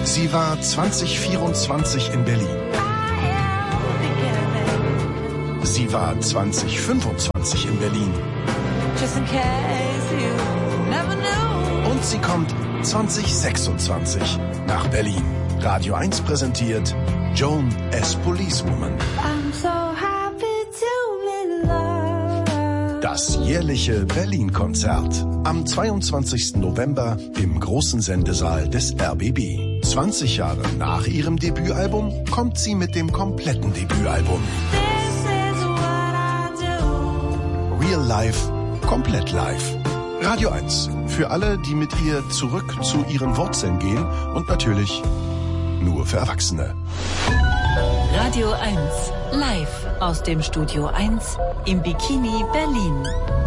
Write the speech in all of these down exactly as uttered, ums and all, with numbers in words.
Sie war zwanzig vierundzwanzig in Berlin. Sie war zwanzig fünfundzwanzig in Berlin. Und sie kommt zwanzig sechsundzwanzig nach Berlin. Radio eins präsentiert Joan as Policewoman. Das jährliche Berlin-Konzert. Am zweiundzwanzigsten November im großen Sendesaal des R B B. zwanzig Jahre nach ihrem Debütalbum kommt sie mit dem kompletten Debütalbum. Real Life, komplett live. Radio eins. Für alle, die mit ihr zurück zu ihren Wurzeln gehen und natürlich nur für Erwachsene. Radio eins, live aus dem Studio eins im Bikini Berlin.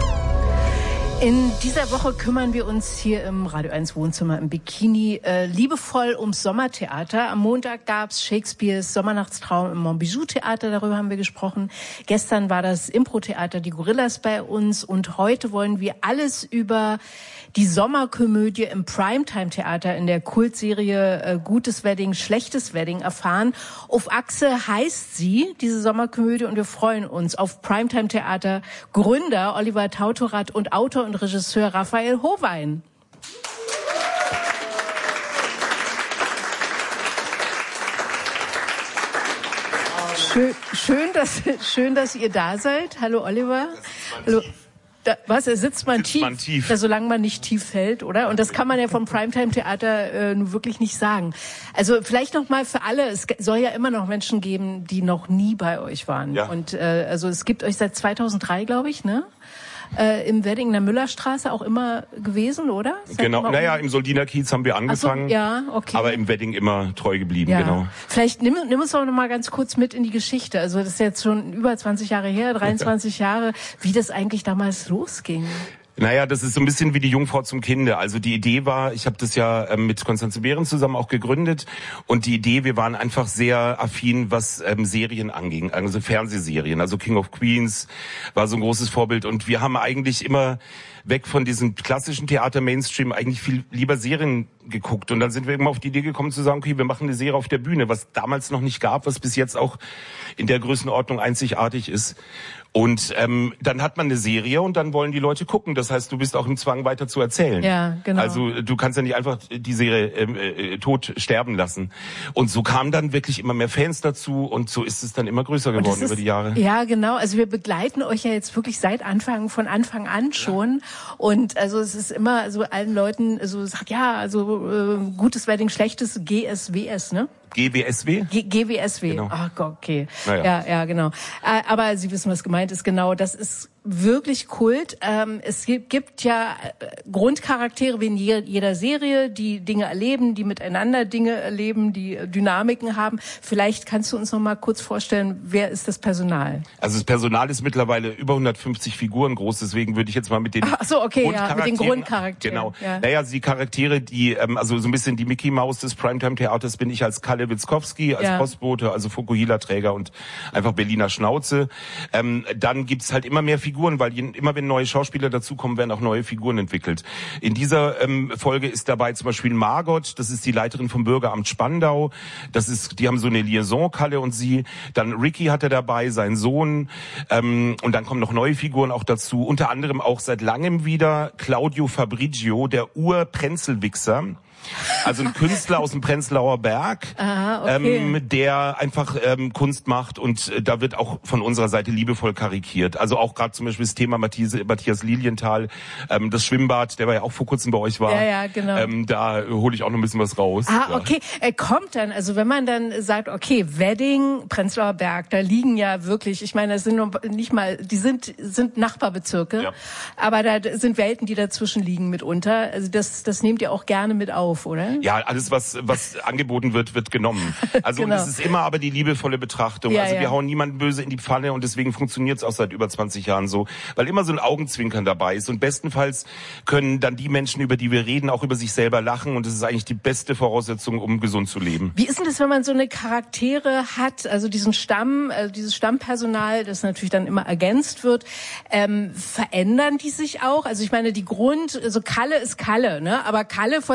In dieser Woche kümmern wir uns hier im Radio eins Wohnzimmer im Bikini äh, liebevoll ums Sommertheater. Am Montag gab's Shakespeares Sommernachtstraum im Montbijou Theater, darüber haben wir gesprochen. Gestern war das Impro-Theater Die Gorillas bei uns und heute wollen wir alles über die Sommerkomödie im Primetime-Theater in der Kultserie äh, Gutes Wedding, Schlechtes Wedding erfahren. Auf Achse heißt sie, diese Sommerkomödie, und wir freuen uns auf Primetime-Theater Gründer Oliver Tautorat und Autor und Regisseur Raphael Howein. Schön, schön, dass, schön, dass ihr da seid. Hallo Oliver. Hallo. Da, was, er sitzt man sitzt tief, man tief. Da, solange man nicht tief fällt, oder? Und das kann man ja vom Primetime-Theater äh, nun wirklich nicht sagen. Also vielleicht noch mal für alle, es soll ja immer noch Menschen geben, die noch nie bei euch waren. Ja. Und äh, also es gibt euch seit zweitausenddrei, glaube ich, ne? Äh, im Wedding in der Müllerstraße auch immer gewesen, oder? Seid genau, naja, im Soldiner Kiez haben wir angefangen, so, ja, okay. Aber im Wedding immer treu geblieben, ja. Genau. Vielleicht nimm, nimm uns doch noch mal ganz kurz mit in die Geschichte. Also das ist jetzt schon über zwanzig Jahre her, dreiundzwanzig Jahre, wie das eigentlich damals losging. Naja, das ist so ein bisschen wie die Jungfrau zum Kinde. Also die Idee war, ich habe das ja ähm, mit Konstanze Behren zusammen auch gegründet, und die Idee, wir waren einfach sehr affin, was ähm, Serien anging, also Fernsehserien. Also King of Queens war so ein großes Vorbild, und wir haben eigentlich immer weg von diesem klassischen Theater-Mainstream eigentlich viel lieber Serien geguckt. Und dann sind wir immer auf die Idee gekommen zu sagen, okay, wir machen eine Serie auf der Bühne, was damals noch nicht gab, was bis jetzt auch in der Größenordnung einzigartig ist. Und ähm, dann hat man eine Serie und dann wollen die Leute gucken. Das heißt, du bist auch im Zwang, weiter zu erzählen. Ja, genau. Also du kannst ja nicht einfach die Serie äh, äh, tot sterben lassen. Und so kamen dann wirklich immer mehr Fans dazu, und so ist es dann immer größer geworden ist, über die Jahre. Ja, genau. Also wir begleiten euch ja jetzt wirklich seit Anfang, von Anfang an schon. Ja. Und also es ist immer so allen Leuten so sagt, ja, also äh, gutes Wedding, schlechtes G S W S, ne? G W S W? G- GWSW. Genau. Ach Gott, okay. Naja. Ja, ja, genau. Äh, aber Sie wissen, was gemeint ist. Genau, das ist wirklich Kult. Ähm, es gibt, gibt ja Grundcharaktere wie in je, jeder Serie, die Dinge erleben, die miteinander Dinge erleben, die Dynamiken haben. Vielleicht kannst du uns noch mal kurz vorstellen, wer ist das Personal? Also das Personal ist mittlerweile über hundertfünfzig Figuren groß, deswegen würde ich jetzt mal mit den Ach so, okay, ja, mit den Grundcharakteren. Genau. Ja. Naja, die Charaktere, die, ähm, also so ein bisschen die Mickey Maus des Primetime-Theaters bin ich als Kalle Witzkowski, als ja. Postbote, also Fukuhila-Träger und einfach Berliner Schnauze. Ähm, dann gibt's halt immer mehr Figuren, weil immer wenn neue Schauspieler dazukommen, werden auch neue Figuren entwickelt. In dieser ähm, Folge ist dabei zum Beispiel Margot, das ist die Leiterin vom Bürgeramt Spandau. Das ist, die haben so eine Liaison, Kalle und sie. Dann Ricky hat er dabei, sein Sohn. Ähm, und dann kommen noch neue Figuren auch dazu. Unter anderem auch seit langem wieder Claudio Fabrigio, der Ur-Prenzelwichser. Also ein Künstler aus dem Prenzlauer Berg, Aha, okay. ähm, der einfach ähm, Kunst macht, und äh, da wird auch von unserer Seite liebevoll karikiert. Also auch gerade zum Beispiel das Thema Matthias, Matthias Lilienthal, ähm, das Schwimmbad, der war ja auch vor kurzem bei euch war. Ja, ja, genau. Ähm, da hole ich auch noch ein bisschen was raus. Ah, ja. okay. Er kommt dann, also wenn man dann sagt, okay, Wedding, Prenzlauer Berg, da liegen ja wirklich, ich meine, das sind nur nicht mal, die sind sind Nachbarbezirke, ja. Aber da sind Welten, die dazwischen liegen mitunter. Also das das nehmt ihr auch gerne mit auf, oder? Ja, alles, was was angeboten wird, wird genommen. Also genau. Und es ist immer aber die liebevolle Betrachtung. Ja, also wir ja. hauen niemanden böse in die Pfanne, und deswegen funktioniert es auch seit über zwanzig Jahren so, weil immer so ein Augenzwinkern dabei ist. Und bestenfalls können dann die Menschen, über die wir reden, auch über sich selber lachen, und das ist eigentlich die beste Voraussetzung, um gesund zu leben. Wie ist denn das, wenn man so eine Charaktere hat, also diesen Stamm, also dieses Stammpersonal, das natürlich dann immer ergänzt wird, ähm, verändern die sich auch? Also ich meine, die Grund, also Kalle ist Kalle, ne? Aber Kalle vor zwanzig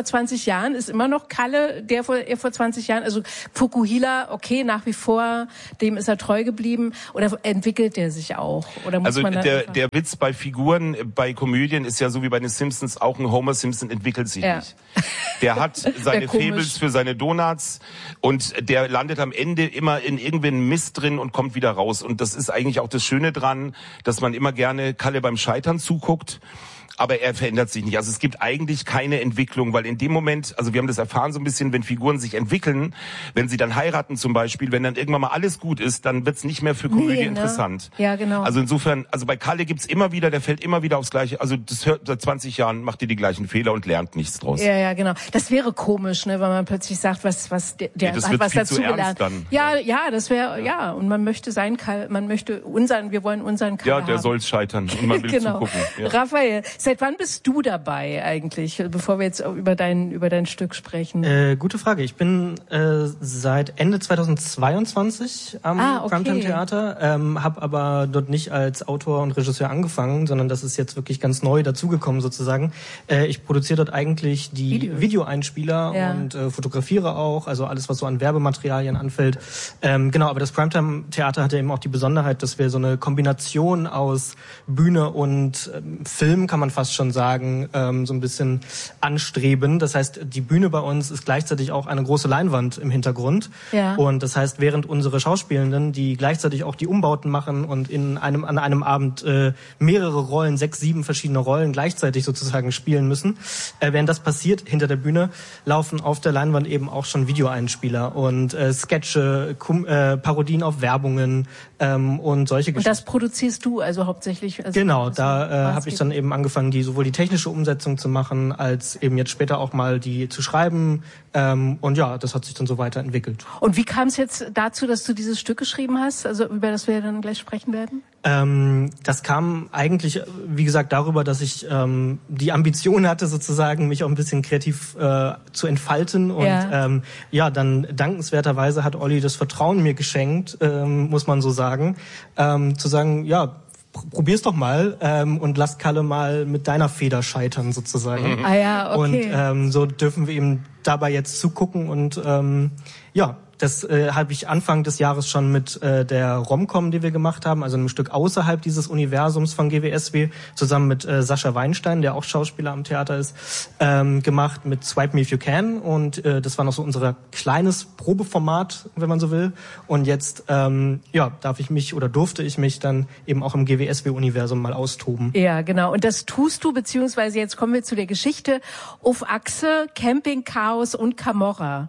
zwanzig Jahren ist immer noch Kalle, der vor, er vor zwanzig Jahren, also Fukuhila, okay, nach wie vor, dem ist er treu geblieben, oder entwickelt der sich auch? Oder muss also man der, der Witz bei Figuren, bei Komödien ist ja so wie bei den Simpsons, auch ein Homer Simpson entwickelt sich ja. nicht. Der hat seine Faibles für seine Donuts und der landet am Ende immer in irgendeinem Mist drin und kommt wieder raus. Und das ist eigentlich auch das Schöne dran, dass man immer gerne Kalle beim Scheitern zuguckt. Aber er verändert sich nicht. Also es gibt eigentlich keine Entwicklung, weil in dem Moment, also wir haben das erfahren so ein bisschen, wenn Figuren sich entwickeln, wenn sie dann heiraten zum Beispiel, wenn dann irgendwann mal alles gut ist, dann wird's nicht mehr für Komödie nee, ne? interessant. Ja, genau. Also insofern, also bei Kalle gibt's immer wieder, der fällt immer wieder aufs Gleiche. Also das hört seit zwanzig Jahren, macht ihr die gleichen Fehler und lernt nichts draus. Ja, ja, genau. Das wäre komisch, ne, wenn man plötzlich sagt, was, was der, der nee, hat was dazu gelernt. Dann. Ja, ja, das wäre, ja. ja, und man möchte sein Kalle, man möchte unseren, wir wollen unseren Kalle Ja, der haben. soll's scheitern und man will genau. zugucken. Ja. Raphael, seit wann bist du dabei eigentlich, bevor wir jetzt über dein über dein Stück sprechen? Äh, gute Frage. Ich bin äh, seit Ende zweitausendzweiundzwanzig am ah, okay. Primetime Theater, ähm, habe aber dort nicht als Autor und Regisseur angefangen, sondern das ist jetzt wirklich ganz neu dazugekommen sozusagen. Äh, ich produziere dort eigentlich die Videos. Videoeinspieler ja. und äh, fotografiere auch, also alles, was so an Werbematerialien anfällt. Ähm, genau, aber das Primetime Theater hat ja eben auch die Besonderheit, dass wir so eine Kombination aus Bühne und ähm, Film, kann man fast schon sagen, ähm, so ein bisschen anstreben. Das heißt, die Bühne bei uns ist gleichzeitig auch eine große Leinwand im Hintergrund. Ja. Und das heißt, während unsere Schauspielenden, die gleichzeitig auch die Umbauten machen und in einem an einem Abend äh, mehrere Rollen, sechs, sieben verschiedene Rollen gleichzeitig sozusagen spielen müssen, äh, während das passiert hinter der Bühne, laufen auf der Leinwand eben auch schon Videoeinspieler und äh, Sketche, Kum, äh, Parodien auf Werbungen ähm, und solche Geschichten. Und das produzierst du also hauptsächlich? Also genau, da äh, habe ich dann eben angefangen, die sowohl die technische Umsetzung zu machen, als eben jetzt später auch mal die zu schreiben. Ähm, und ja, das hat sich dann so weiterentwickelt. Und wie kam es jetzt dazu, dass du dieses Stück geschrieben hast, also über das wir dann gleich sprechen werden? Ähm, das kam eigentlich, wie gesagt, darüber, dass ich ähm, die Ambition hatte, sozusagen mich auch ein bisschen kreativ äh, zu entfalten. Und ja. Ähm, ja, dann dankenswerterweise hat Olli das Vertrauen mir geschenkt, ähm, muss man so sagen, ähm, zu sagen, ja, probier's doch mal ähm, und lass Kalle mal mit deiner Feder scheitern sozusagen. Ah ja, okay. Und ähm, so dürfen wir ihm dabei jetzt zugucken und ähm, ja, das äh, habe ich Anfang des Jahres schon mit äh, der Romcom, die wir gemacht haben, also einem Stück außerhalb dieses Universums von G W S W, zusammen mit äh, Sascha Weinstein, der auch Schauspieler am Theater ist, ähm, gemacht mit Swipe Me If You Can. Und äh, das war noch so unser kleines Probeformat, wenn man so will. Und jetzt ähm, ja, darf ich mich oder durfte ich mich dann eben auch im G W S W-Universum mal austoben. Ja, genau. Und das tust du, beziehungsweise jetzt kommen wir zu der Geschichte auf Achse, Camping, Chaos und Camorra.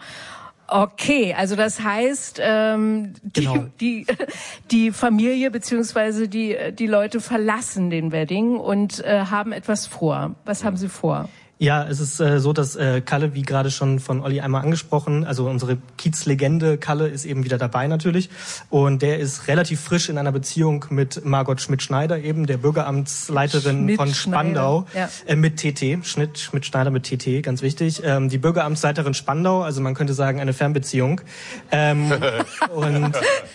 Okay, also das heißt, ähm, die, genau. die die Familie beziehungsweise die die Leute verlassen den Wedding und äh, haben etwas vor. Was haben sie vor? Ja, es ist äh, so, dass äh, Kalle, wie gerade schon von Olli einmal angesprochen, also unsere Kiez-Legende Kalle ist eben wieder dabei natürlich. Und der ist relativ frisch in einer Beziehung mit Margot Schmidt-Schneider, eben der Bürgeramtsleiterin von Spandau, ja. äh, mit T T, Schnitt, Schmidt-Schneider mit T T, ganz wichtig. Ähm, die Bürgeramtsleiterin Spandau, also man könnte sagen eine Fernbeziehung. Ähm, und,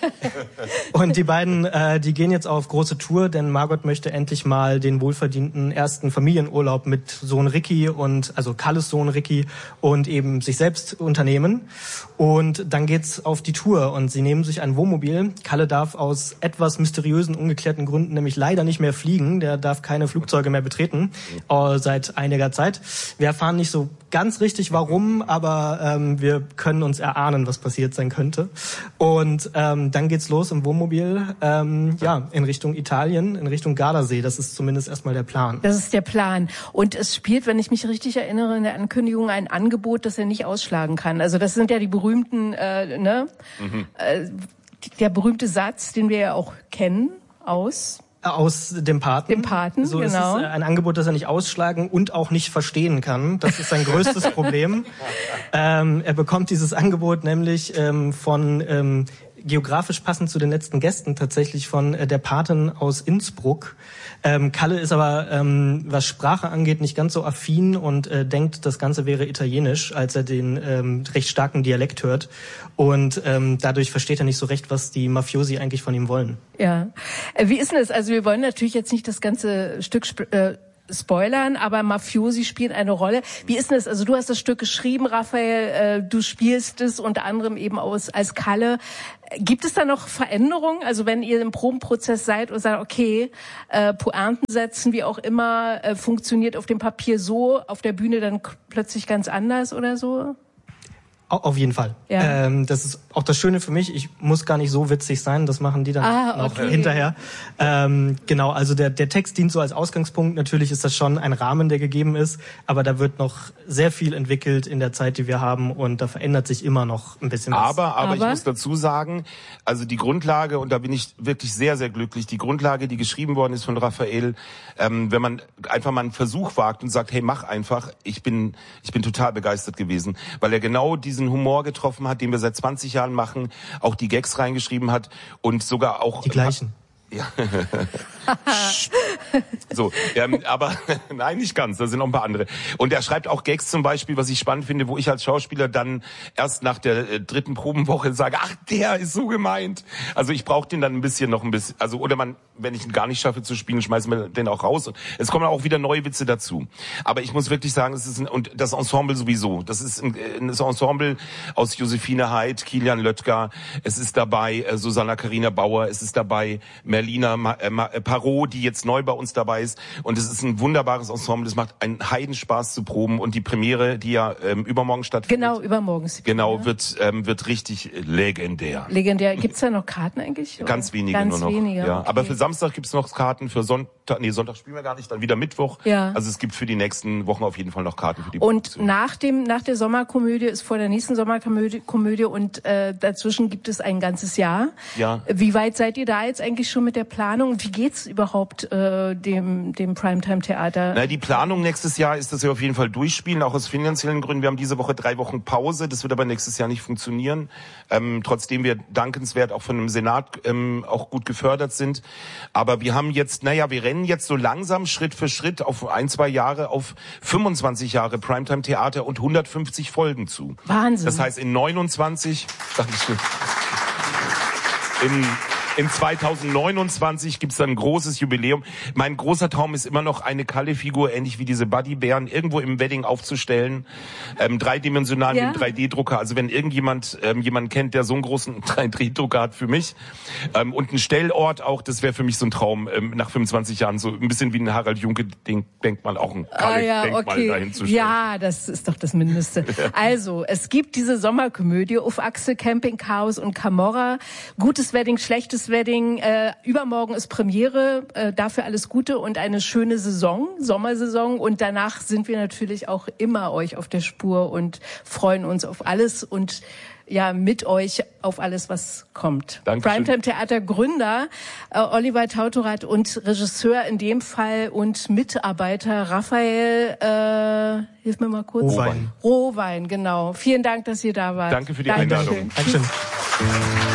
und die beiden, äh, die gehen jetzt auf große Tour, denn Margot möchte endlich mal den wohlverdienten ersten Familienurlaub mit Sohn Ricky und also Kalles Sohn Ricky und eben sich selbst unternehmen. Und dann geht's auf die Tour und sie nehmen sich ein Wohnmobil. Kalle darf aus etwas mysteriösen, ungeklärten Gründen nämlich leider nicht mehr fliegen. Der darf keine Flugzeuge mehr betreten äh, seit einiger Zeit. Wir erfahren nicht so ganz richtig warum, aber ähm, wir können uns erahnen, was passiert sein könnte. Und ähm, dann geht's los im Wohnmobil, ähm, ja, in Richtung Italien, in Richtung Gardasee. Das ist zumindest erstmal der Plan. Das ist der Plan. Und es spielt, wenn ich mich richtig erinnere, in der Ankündigung ein Angebot, das er nicht ausschlagen kann. Also das sind ja die berühmten, äh, ne, mhm. äh, der berühmte Satz, den wir ja auch kennen aus Aus dem Paten. Dem Paten, so genau. ist es ein Angebot, das er nicht ausschlagen und auch nicht verstehen kann. Das ist sein größtes Problem. Ähm, er bekommt dieses Angebot nämlich ähm, von ähm, geografisch passend zu den letzten Gästen tatsächlich von äh, der Patin aus Innsbruck. Ähm, Kalle ist aber, ähm, was Sprache angeht, nicht ganz so affin und äh, denkt, das Ganze wäre italienisch, als er den ähm, recht starken Dialekt hört. Und ähm, dadurch versteht er nicht so recht, was die Mafiosi eigentlich von ihm wollen. Ja. Wie ist denn das? Also wir wollen natürlich jetzt nicht das ganze Stück sp- äh, spoilern, aber Mafiosi spielen eine Rolle. Wie ist denn das? Also du hast das Stück geschrieben, Raphael, äh, du spielst es unter anderem eben aus, als Kalle. Gibt es da noch Veränderungen? Also wenn ihr im Probenprozess seid und sagt, okay, äh, Pointen setzen, wie auch immer, äh, funktioniert auf dem Papier so, auf der Bühne dann k- plötzlich ganz anders oder so? Auf jeden Fall. Ja. Ähm, das ist auch das Schöne für mich. Ich muss gar nicht so witzig sein. Das machen die dann Ah, noch okay. hinterher. Ähm, genau, also der, der Text dient so als Ausgangspunkt. Natürlich ist das schon ein Rahmen, der gegeben ist. Aber da wird noch sehr viel entwickelt in der Zeit, die wir haben. Und da verändert sich immer noch ein bisschen was. Aber, aber, Aber? ich muss dazu sagen, also die Grundlage, und da bin ich wirklich sehr, sehr glücklich, die Grundlage, die geschrieben worden ist von Raphael, ähm, wenn man einfach mal einen Versuch wagt und sagt, hey, mach einfach, ich bin, ich bin total begeistert gewesen, weil er genau diesen Humor getroffen hat, den wir seit zwanzig Jahren machen, auch die Gags reingeschrieben hat und sogar auch... Die gleichen. Ja. So, ähm, aber nein, nicht ganz, da sind noch ein paar andere. Und er schreibt auch Gags zum Beispiel, was ich spannend finde, wo ich als Schauspieler dann erst nach der äh, dritten Probenwoche sage, ach, der ist so gemeint. Also ich brauche den dann ein bisschen noch ein bisschen, also oder man, wenn ich ihn gar nicht schaffe zu spielen, schmeißen wir den auch raus. Und es kommen auch wieder neue Witze dazu. Aber ich muss wirklich sagen, es ist ein, und das Ensemble sowieso, das ist ein, ein Ensemble aus Josephine Haidt, Kilian Löttger, es ist dabei äh, Susanna Karina Bauer, es ist dabei Merlina Ma- äh, Ma- äh, Parot, die jetzt neu bei uns dabei ist. Und es ist ein wunderbares Ensemble. Es macht einen Heidenspaß zu proben. Und die Premiere, die ja ähm, übermorgen stattfindet. Genau, übermorgen. Genau, ja. wird ähm, wird richtig legendär. Legendär. Gibt's da noch Karten eigentlich? Oder? Ganz wenige Ganz nur noch. wenige, ja. okay. Aber für Samstag gibt's noch Karten, für Sonntag, nee, Sonntag spielen wir gar nicht, dann wieder Mittwoch. Ja. Also es gibt für die nächsten Wochen auf jeden Fall noch Karten für die Und Produktion. nach dem nach der Sommerkomödie ist vor der nächsten Sommerkomödie Komödie und äh, dazwischen gibt es ein ganzes Jahr. Ja. Wie weit seid ihr da jetzt eigentlich schon mit der Planung? Und wie geht's überhaupt äh, dem dem Primetime-Theater? Na, die Planung nächstes Jahr ist, dass wir auf jeden Fall durchspielen, auch aus finanziellen Gründen. Wir haben diese Woche drei Wochen Pause. Das wird aber nächstes Jahr nicht funktionieren. Ähm, trotzdem wir dankenswert auch von dem Senat ähm, auch gut gefördert sind. Aber wir haben jetzt, naja, wir rennen jetzt so langsam Schritt für Schritt auf ein, zwei Jahre, auf fünfundzwanzig Jahre Primetime-Theater und hundertfünfzig Folgen zu. Wahnsinn. Das heißt, in neunundzwanzig, Dankeschön, in In zweitausendneunundzwanzig gibt's dann ein großes Jubiläum. Mein großer Traum ist immer noch, eine Kalle-Figur, ähnlich wie diese Buddy-Bären, irgendwo im Wedding aufzustellen. Ähm, dreidimensional Ja. mit drei D-Drucker. Also wenn irgendjemand ähm, jemanden kennt, der so einen großen drei D-Drucker hat für mich. Ähm, und ein Stellort auch, das wäre für mich so ein Traum, ähm, nach fünfundzwanzig Jahren. So ein bisschen wie ein Harald Junke-Denkmal, auch ein Ah ja, Kalle-Denkmal okay. dahin zu stellen. Ja, das ist doch das Mindeste. Also, es gibt diese Sommerkomödie auf Achse, Camping Chaos und Camorra. Gutes Wedding, schlechtes Wedding. Äh, übermorgen ist Premiere. Äh, dafür alles Gute und eine schöne Saison, Sommersaison. Und danach sind wir natürlich auch immer euch auf der Spur und freuen uns auf alles und ja, mit euch auf alles, was kommt. Dankeschön. Primetime Theater Gründer äh, Oliver Tautorat und Regisseur in dem Fall und Mitarbeiter Raphael, äh, hilf mir mal kurz. Rohwein. Rohwein, genau. Vielen Dank, dass ihr da wart. Danke für die Dankeschön. Einladung. Dankeschön.